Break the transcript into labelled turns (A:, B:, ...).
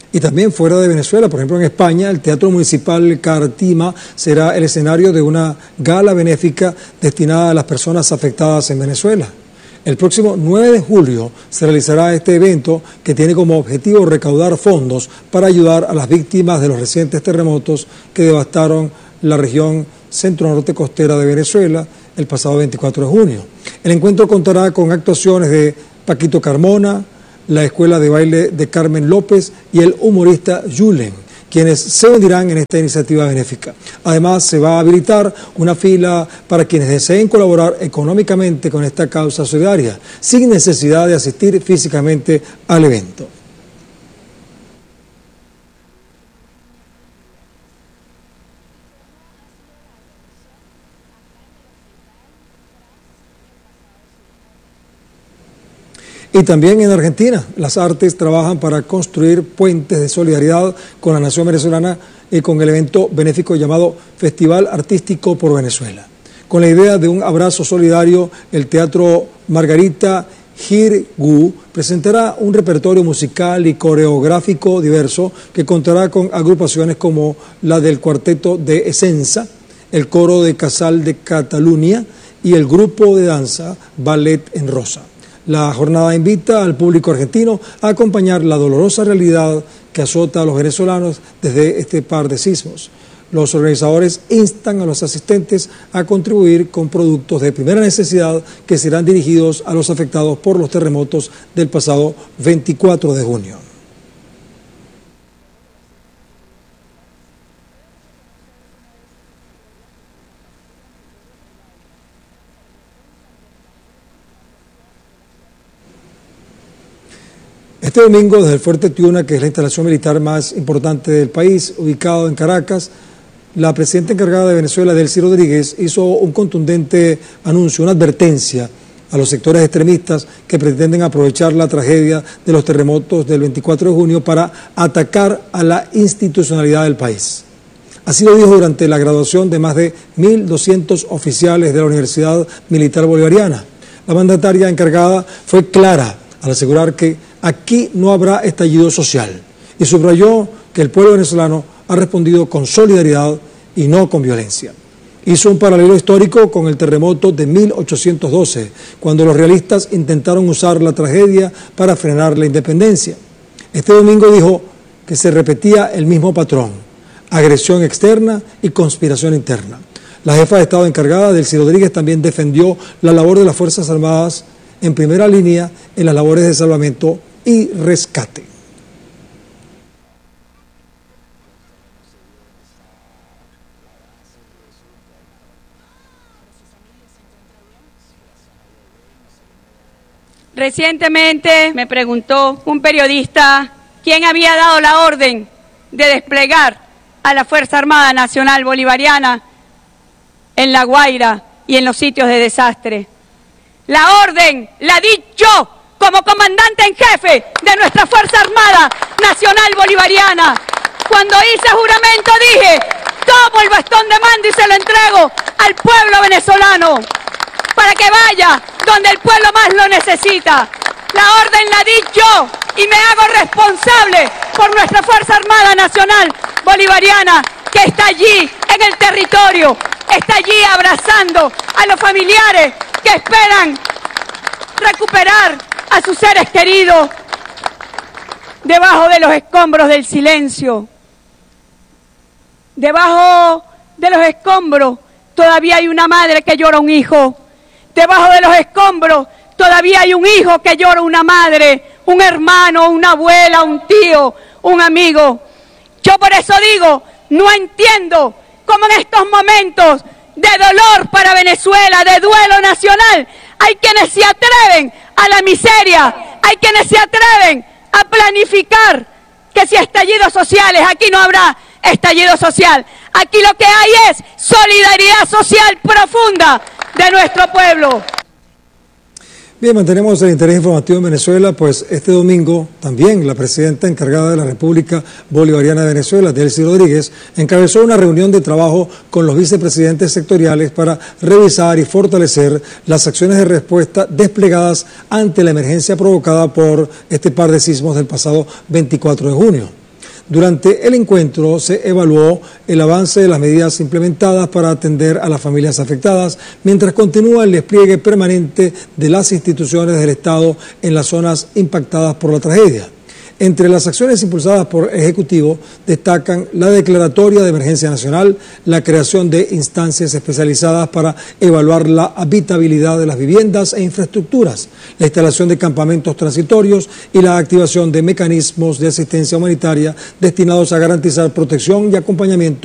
A: Y también fuera de Venezuela, por ejemplo en España, el Teatro Municipal Cartima será el escenario de una gala benéfica destinada a las personas afectadas en Venezuela. El próximo 9 de julio se realizará este evento que tiene como objetivo recaudar fondos para ayudar a las víctimas de los recientes terremotos que devastaron la región centro-norte costera de Venezuela el pasado 24 de junio. El encuentro contará con actuaciones de Paquito Carmona, la Escuela de Baile de Carmen López y el humorista Julen, quienes se unirán en esta iniciativa benéfica. Además, se va a habilitar una fila para quienes deseen colaborar económicamente con esta causa solidaria, sin necesidad de asistir físicamente al evento. Y también en Argentina, las artes trabajan para construir puentes de solidaridad con la nación venezolana y con el evento benéfico llamado Festival Artístico por Venezuela. Con la idea de un abrazo solidario, el Teatro Margarita Xirgu presentará un repertorio musical y coreográfico diverso que contará con agrupaciones como la del Cuarteto de Esenza, el Coro de Casal de Cataluña y el grupo de danza Ballet en Rosa. La jornada invita al público argentino a acompañar la dolorosa realidad que azota a los venezolanos desde este par de sismos. Los organizadores instan a los asistentes a contribuir con productos de primera necesidad que serán dirigidos a los afectados por los terremotos del pasado 24 de junio. Este domingo, desde el Fuerte Tiuna, que es la instalación militar más importante del país, ubicado en Caracas, la presidenta encargada de Venezuela, Delcy Rodríguez, hizo un contundente anuncio, una advertencia a los sectores extremistas que pretenden aprovechar la tragedia de los terremotos del 24 de junio para atacar a la institucionalidad del país. Así lo dijo durante la graduación de más de 1.200 oficiales de la Universidad Militar Bolivariana. La mandataria encargada fue clara al asegurar que aquí no habrá estallido social y subrayó que el pueblo venezolano ha respondido con solidaridad y no con violencia. Hizo un paralelo histórico con el terremoto de 1812, cuando los realistas intentaron usar la tragedia para frenar la independencia. Este domingo dijo que se repetía el mismo patrón: agresión externa y conspiración interna. La jefa de Estado encargada, Delcy Rodríguez, también defendió la labor de las Fuerzas Armadas en primera línea en las labores de salvamento y rescate.
B: Recientemente me preguntó un periodista quién había dado la orden de desplegar a la Fuerza Armada Nacional Bolivariana en La Guaira y en los sitios de desastre. La orden la di yo como comandante en jefe de nuestra Fuerza Armada Nacional Bolivariana. Cuando hice juramento dije: tomo el bastón de mando y se lo entrego al pueblo venezolano para que vaya donde el pueblo más lo necesita. La orden la di yo y me hago responsable por nuestra Fuerza Armada Nacional Bolivariana, que está allí en el territorio, está allí abrazando a los familiares que esperan recuperar a sus seres queridos debajo de los escombros del silencio. Debajo de los escombros todavía hay una madre que llora un hijo. Debajo de los escombros todavía hay un hijo que llora una madre, un hermano, una abuela, un tío, un amigo. Yo por eso digo, no entiendo cómo en estos momentos de dolor para Venezuela, de duelo nacional, hay quienes se atreven a la miseria, hay quienes se atreven a planificar que si estallidos sociales, aquí no habrá estallido social. Aquí lo que hay es solidaridad social profunda de nuestro pueblo.
A: Bien, mantenemos el interés informativo en Venezuela, pues este domingo también la presidenta encargada de la República Bolivariana de Venezuela, Delcy Rodríguez, encabezó una reunión de trabajo con los vicepresidentes sectoriales para revisar y fortalecer las acciones de respuesta desplegadas ante la emergencia provocada por este par de sismos del pasado 24 de junio. Durante el encuentro se evaluó el avance de las medidas implementadas para atender a las familias afectadas, mientras continúa el despliegue permanente de las instituciones del Estado en las zonas impactadas por la tragedia. Entre las acciones impulsadas por el Ejecutivo destacan la declaratoria de emergencia nacional, la creación de instancias especializadas para evaluar la habitabilidad de las viviendas e infraestructuras, la instalación de campamentos transitorios y la activación de mecanismos de asistencia humanitaria destinados a garantizar protección y acompañamiento